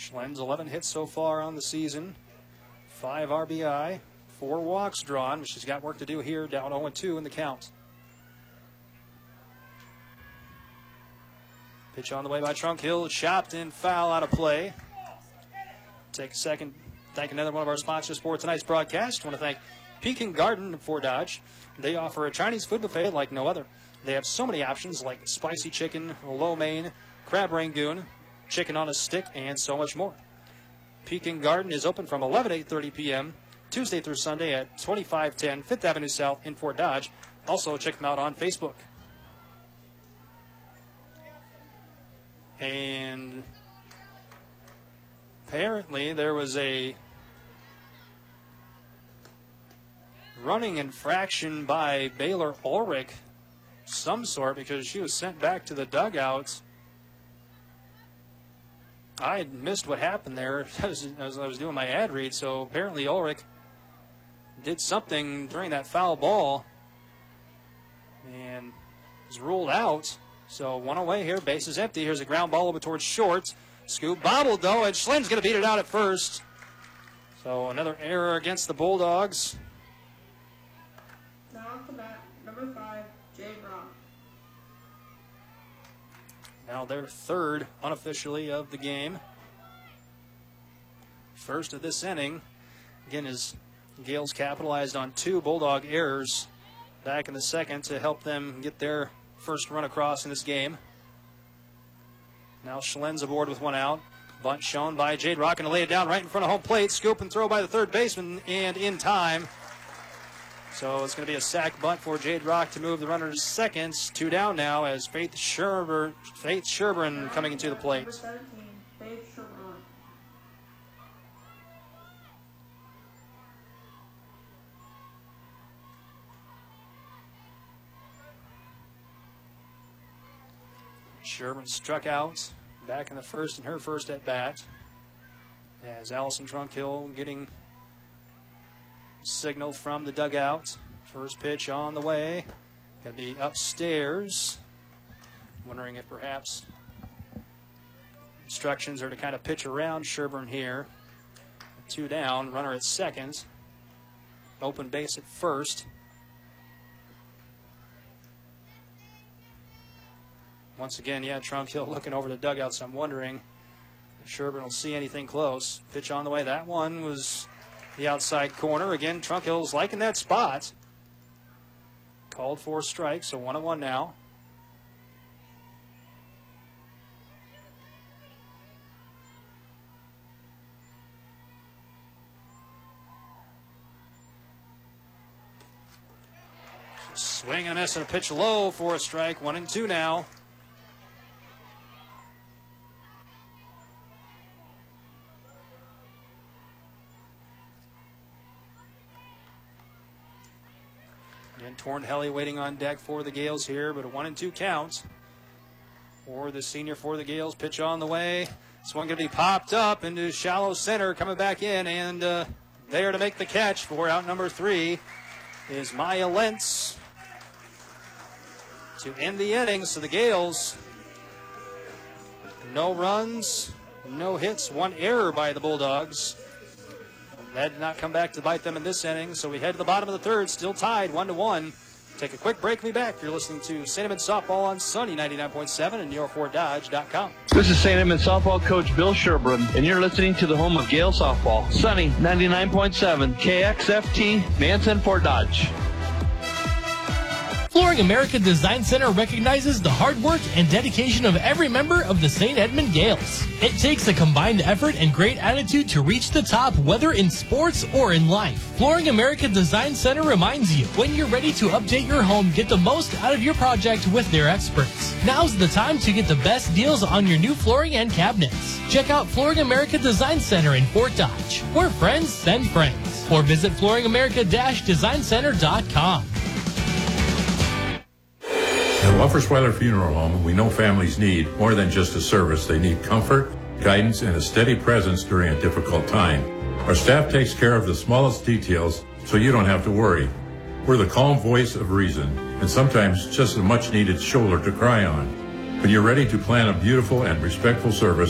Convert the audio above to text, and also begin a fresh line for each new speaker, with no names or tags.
Schlenz 11 hits so far on the season, 5 RBI, 4 walks drawn, but she's got work to do here, down 0-2 in the count. Pitch on the way by Trunk-Hill, chopped and foul out of play. Take a second, thank another one of our sponsors for tonight's broadcast. I want to thank Pekin Garden of Fort Dodge. They offer a Chinese food buffet like no other. They have so many options like spicy chicken, lo mein, crab rangoon, chicken on a stick, and so much more. Pekin Garden is open from 11 to 8:30 p.m. Tuesday through Sunday at 2510 5th Avenue South in Fort Dodge. Also, check them out on Facebook. And apparently there was a running infraction by Baylor Ulrich, some sort, because she was sent back to the dugouts. I had missed what happened there as I was doing my ad read, so apparently Ulrich did something during that foul ball and was ruled out. So one away here, base is empty. Here's a ground ball over towards short. Scoop bobbled though, and Schlen's going to beat it out at first. So another error against the Bulldogs.
Now off the bat, number 5, Jade Rock.
Now their third unofficially of the game. First of this inning. Again, as Gales capitalized on 2 Bulldog errors back in the second to help them get their first run across in this game. Now Schlen's aboard with 1 out. Bunt shown by Jade Rock, and to lay it down right in front of home plate. Scoop and throw by the third baseman, and in time. So it's going to be a sac bunt for Jade Rock to move the runners seconds. 2 down now as Faith Sherburne coming into the plate.
Number 17, Faith Sherburne.
Sherburne struck out back in the first in her first at bat as Allison Trunk-Hill getting signal from the dugout. First pitch on the way. Going to be upstairs. Wondering if perhaps instructions are to kind of pitch around Sherburne here. 2 down, runner at second. Open base at first. Once again, yeah, Trunk-Hill looking over the dugout, so I'm wondering if Sherburne will see anything close. Pitch on the way. That one was the outside corner. Again, Trunk-Hill's liking that spot. Called for a strike, so 1-1 now. Swing and a miss and a pitch low for a strike. 1-2 now. And Tornhelly waiting on deck for the Gales here, but a 1-2 count for the senior for the Gales. Pitch on the way. This one going to be popped up into shallow center, coming back in, and there to make the catch for out number 3 is Maya Lentz to end the inning. So the Gales, no runs, no hits, 1 error by the Bulldogs. That did not come back to bite them in this inning, so we head to the bottom of the third, still tied 1-1. Take a quick break, we'll be back. You're listening to St. Edmunds Softball on Sunny 99.7 and NewYork4Dodge.com.
This is St. Edmunds Softball coach Bill Sherburne, and you're listening to the home of Gale Softball, Sunny 99.7 KXFT, Manson, Fort Dodge.
Flooring America Design Center recognizes the hard work and dedication of every member of the St. Edmund Gales. It takes a combined effort and great attitude to reach the top, whether in sports or in life. Flooring America Design Center reminds you, when you're ready to update your home, get the most out of your project with their experts. Now's the time to get the best deals on your new flooring and cabinets. Check out Flooring America Design Center in Fort Dodge, where friends send friends. Or visit flooringamerica-designcenter.com.
At Wuffersweiler Funeral Home, we know families need more than just a service. They need comfort, guidance, and a steady presence during a difficult time. Our staff takes care of the smallest details so you don't have to worry. We're the calm voice of reason, and sometimes just a much-needed shoulder to cry on. When you're ready to plan a beautiful and respectful service,